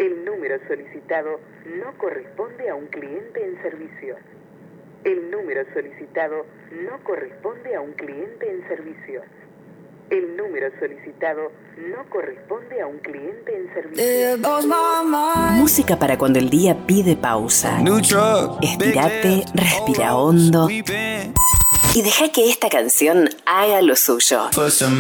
El número solicitado no corresponde a un cliente en servicio. El número solicitado no corresponde a un cliente en servicio. El número solicitado no corresponde a un cliente en servicio. Música para cuando el día pide pausa. Estirate, respira hondo y deja que esta canción haga lo suyo.